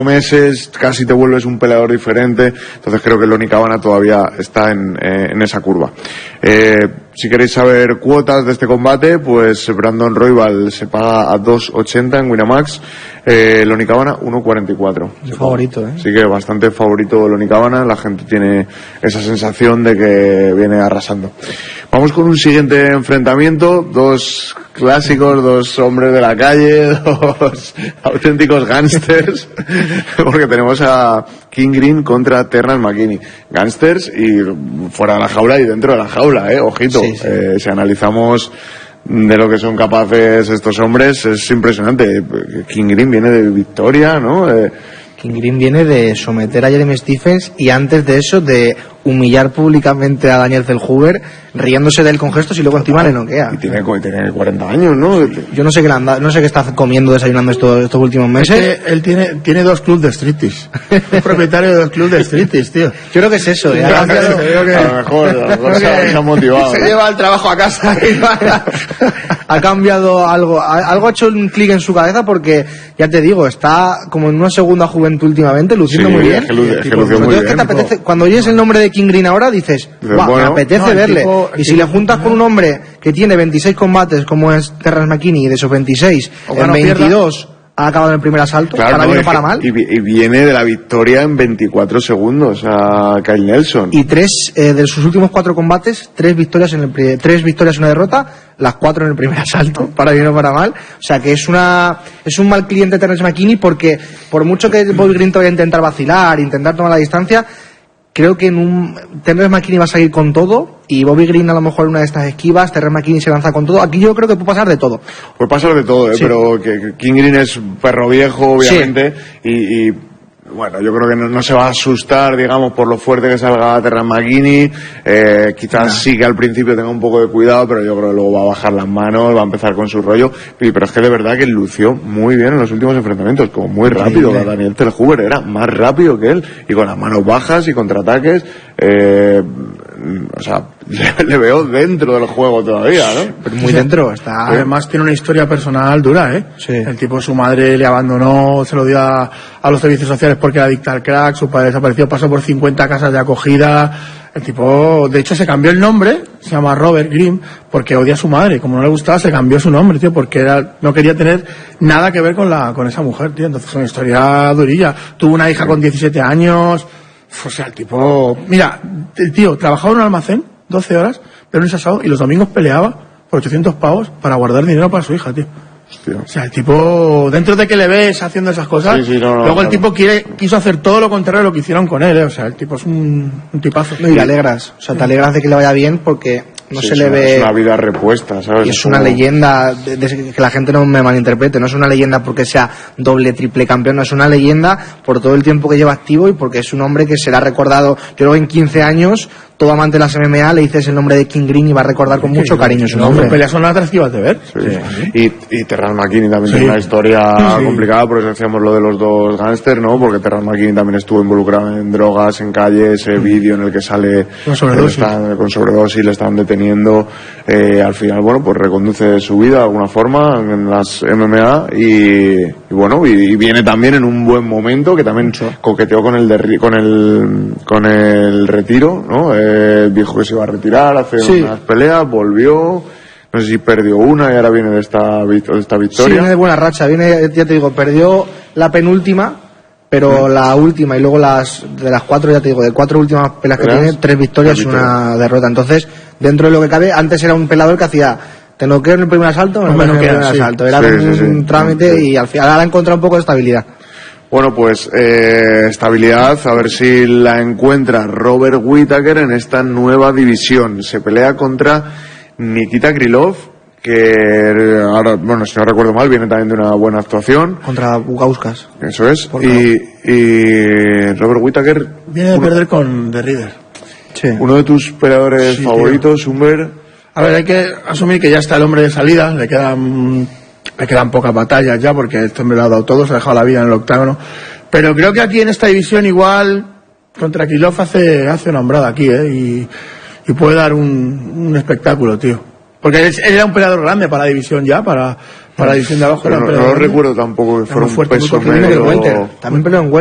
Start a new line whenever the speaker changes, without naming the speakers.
meses casi te vuelves un peleador diferente, entonces creo que Lonnie Cabana todavía está en esa curva. Si queréis saber cuotas de este combate, pues Brandon Royval se paga a 2.80 en Winamax, Lonnie Cabana 1.44.
Favorito,
Sí que bastante favorito Lonnie Cabana, la gente tiene esa sensación de que viene arrasando. Vamos con un siguiente enfrentamiento, dos clásicos, dos hombres de la calle, dos auténticos gángsters, porque tenemos a King Green contra Terrence McKinney. Gángsters y fuera de la jaula y dentro de la jaula, ojito. Sí, sí. Si analizamos de lo que son capaces estos hombres, es impresionante. King Green viene de victoria, ¿no?
King Green viene de someter a Jeremy Stephens y antes de eso de humillar públicamente a Daniel Zellhuber, riéndose de él con gestos y luego encima le noquea.
Y tiene 40 años, ¿no?
Yo no sé qué está comiendo, desayunando estos últimos meses.
Es que él tiene 2 clubes de striptease. Es propietario de 2 clubes de striptease, tío.
Yo creo que es eso,
A lo mejor se ha motivado.
Se lleva el trabajo a casa.
Ha cambiado algo ha hecho un clic en su cabeza porque, ya te digo, está como en una segunda juventud últimamente, luciendo muy bien. Cuando oyes el nombre de King Green ahora dices, bueno, me apetece verle. Y si le juntas con un hombre que tiene 26 combates como es Terrence McKinney y de esos 26 en 22 ha acabado en el primer asalto,
claro,
para bien o para mal,
y viene de la victoria en 24 segundos a Kyle Nelson, y
de sus últimos 4 combates 3 victorias y una derrota, las 4 en el primer asalto, para bien o para mal. O sea que es un mal cliente Terrence McKinney, porque por mucho que Bobby Green todavía intentar vacilar, intentar tomar la distancia, creo que Terrence McKinney va a salir con todo y Bobby Green a lo mejor en una de estas esquivas, Terrence McKinney se lanza con todo. Aquí yo creo que puede pasar de todo.
Puede pasar de todo, sí. Pero que King Green es perro viejo, obviamente, sí. y bueno, yo creo que no se va a asustar, digamos, por lo fuerte que salga Terrence McKinney. Quizás sí que al principio tenga un poco de cuidado, pero yo creo que luego va a bajar las manos, va a empezar con su rollo. Pero es que de verdad que lució muy bien en los últimos enfrentamientos, como muy rápido. Sí. Daniel Zellhuber era más rápido que él, y con las manos bajas y contraataques. O sea, le veo dentro del juego todavía, ¿no?
Pero muy dentro está.
Además tiene una historia personal dura,
Sí.
El tipo, su madre le abandonó, se lo dio a los servicios sociales porque era adicta al crack, su padre desapareció, pasó por 50 casas de acogida. El tipo, de hecho, se cambió el nombre, se llama Robert Green, porque odia a su madre. Como no le gustaba, se cambió su nombre, tío, porque no quería tener nada que ver con esa mujer, tío. Entonces, es una historia durilla. Tuvo una hija con 17 años. O sea, el tipo... Mira, el tío trabajaba en un almacén 12 horas, pero en ese asado, y los domingos peleaba por 800 pavos para guardar dinero para su hija, tío. Hostia. O sea, el tipo, dentro de que le ves haciendo esas cosas, luego el tipo quiso hacer todo lo contrario de lo que hicieron con él, O sea, el tipo es un tipazo.
No, y te alegras. O sea, te alegras de que le vaya bien porque no se le ve...
Es una vida repuesta, ¿sabes?
Y es una leyenda, que la gente no me malinterprete, no es una leyenda porque sea doble, triple campeón, no, es una leyenda por todo el tiempo que lleva activo y porque es un hombre que será recordado, yo creo que en 15 años, todo amante de las MMA le dices el nombre de King Green y va a recordar con mucho cariño su nombre.
Las peleas son atractivas de ver.
Sí. Y Terrence McKinney también tiene una historia complicada, por eso decíamos lo de los dos gángsters, ¿no? Porque Terrence McKinney también estuvo involucrado en drogas, en calle, ese vídeo en el que sale con sobredosis, le están deteniendo. Al final, bueno, pues reconduce su vida de alguna forma en las MMA y bueno, y viene también en un buen momento, que también coqueteó con el retiro, ¿no? Dijo que se iba a retirar, hacer unas peleas, volvió, no sé si perdió una y ahora viene de esta victoria.
Sí, viene de buena racha, ya te digo, perdió la penúltima, pero la última y luego de las 4, ya te digo, de 4 últimas peleas que tiene, 3 victorias y una derrota. Entonces, dentro de lo que cabe, antes era un peleador que hacía, te noqueo en el primer asalto, era un trámite y al final ahora ha encontrado un poco de estabilidad.
Bueno, pues estabilidad, a ver si la encuentra Robert Whittaker en esta nueva división. Se pelea contra Nikita Krylov, que ahora, bueno, si no recuerdo mal, viene también de una buena actuación.
Contra Bukauskas.
Eso es. Y Robert Whittaker...
Viene de perder con The Reader.
Sí. Uno de tus peleadores favoritos, Humber.
A ver, hay que asumir que ya está el hombre de salida, le quedan pocas batallas ya, porque este hombre lo ha dado todo, se ha dejado la vida en el octágono. Pero creo que aquí en esta división igual contra Krylov hace una hombrada aquí, y puede dar un espectáculo, tío. Porque él era un peleador grande para la división ya, para Para la división de abajo
pero no recuerdo tampoco que fuera un
fuerte,
peso
muy fuerte,
medio.
También peleó en